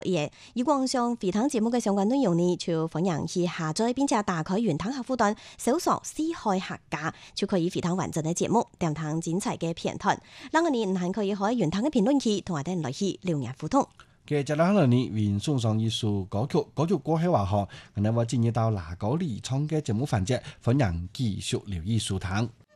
以往上回聽節目嘅相關內容呢，就歡迎去下載並且打開雲聽客戶端，搜索四海客家，就可以回聽完整嘅節目，點聽精彩嘅片段。嗱，我哋唔係可以喺雲聽嘅評論區同我哋來去留言互動。 接下來呢，為送上一首歌曲，歌曲過後話，我哋會進入到拿高離唱嘅節目環節，歡迎繼續留意收聽。